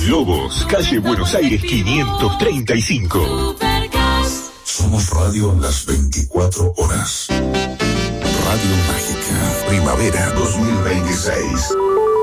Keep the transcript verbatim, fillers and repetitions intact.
Lobos, calle Buenos Aires quinientos treinta y cinco. Somos radio las veinticuatro horas. Radio Mágica, primavera dos mil veintiséis.